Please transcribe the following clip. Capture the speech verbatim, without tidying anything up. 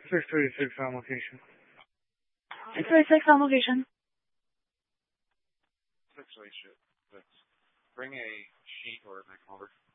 six thirty-six on location. six thirty-six on location. six thirty-six. Bring a sheet or a neck over.